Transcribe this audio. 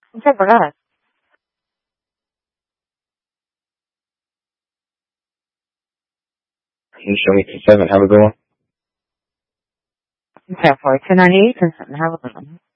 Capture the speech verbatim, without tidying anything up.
I forgot. You show me two seven. Have a good one. Okay, for two ninety eight and have a good one.